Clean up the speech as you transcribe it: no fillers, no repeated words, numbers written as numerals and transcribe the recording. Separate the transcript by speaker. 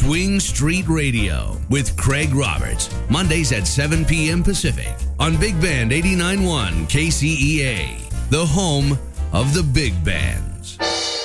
Speaker 1: Swing Street Radio with Craig Roberts. Mondays at 7 p.m. Pacific on Big Band 89.1 KCEA, the home of the Big Band.